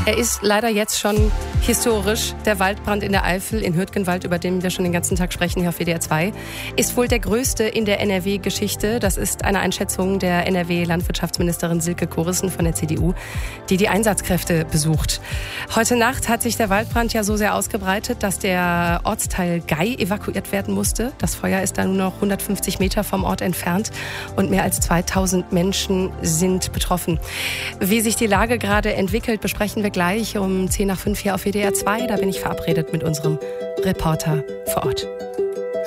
Er ist leider jetzt schon historisch. Der Waldbrand in der Eifel in Hürtgenwald, über den wir schon den ganzen Tag sprechen hier auf WDR 2, ist wohl der größte in der NRW-Geschichte. Das ist eine Einschätzung der NRW-Landwirtschaftsministerin Silke Kurissen von der CDU, die Einsatzkräfte besucht. Heute Nacht hat sich der Waldbrand ja so sehr ausgebreitet, dass der Ortsteil Gei evakuiert werden musste. Das Feuer ist dann nur noch 150 Meter vom Ort entfernt und mehr als 2000 Menschen sind betroffen. Wie sich die Lage gerade entwickelt, besprechen wir gleich um 10 nach 5 hier auf WDR 2. Da bin ich verabredet mit unserem Reporter vor Ort.